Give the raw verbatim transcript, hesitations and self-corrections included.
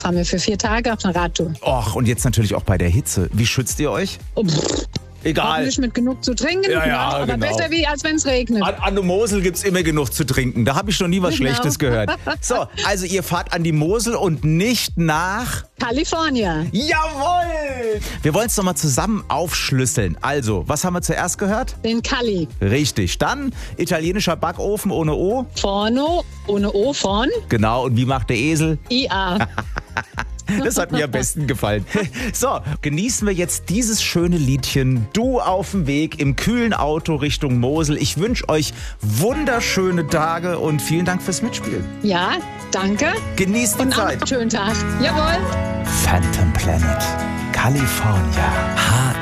Fahren wir für vier Tage auf einer Radtour. Och, und jetzt natürlich auch bei der Hitze. Wie schützt ihr euch? Oh, pff. Egal. Hoffentlich mit genug zu trinken, Ja, ja, ja, aber genau. besser wie, als wenn es regnet. An, an der Mosel gibt's immer genug zu trinken. Da habe ich noch nie was Genau. Schlechtes gehört. So, also ihr fahrt an die Mosel und nicht nach... California. Jawohl! Wir wollen es nochmal zusammen aufschlüsseln. Also, was haben wir zuerst gehört? Den Cali. Richtig. Dann italienischer Backofen ohne O. Forno, ohne O, von Genau. Und wie macht der Esel? I A. Das hat mir am besten gefallen. So, genießen wir jetzt dieses schöne Liedchen. Du auf dem Weg im kühlen Auto Richtung Mosel. Ich wünsche euch wunderschöne Tage und vielen Dank fürs Mitspielen. Ja, danke. Genießt die Und Zeit. einen schönen Tag. Jawohl. Phantom Planet, California. H